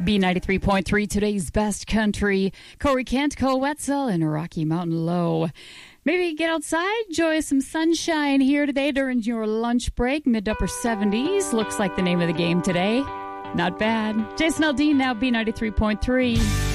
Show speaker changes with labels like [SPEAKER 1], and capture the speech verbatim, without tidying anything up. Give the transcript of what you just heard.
[SPEAKER 1] B ninety-three point three, today's best country. Corey Kent, Cole Wetzel, and Rocky Mountain Low. Maybe get outside, enjoy some sunshine here today during your lunch break. Mid to upper seventies. Looks like the name of the game today. Not bad. Jason Aldean, now B ninety-three point three.